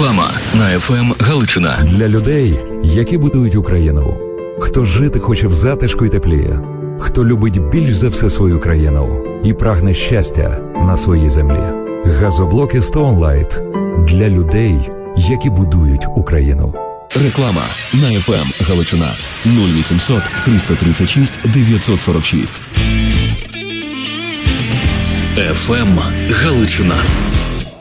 Реклама на ФМ Галичина. Для людей, які будують Україну. Хто жити хоче в затишку й теплі. Хто любить більш за все свою країну і прагне щастя на своїй землі. Газоблоки Stone Light для людей, які будують Україну. Реклама на ФМ Галичина 0800 336 946. ФМ Галичина.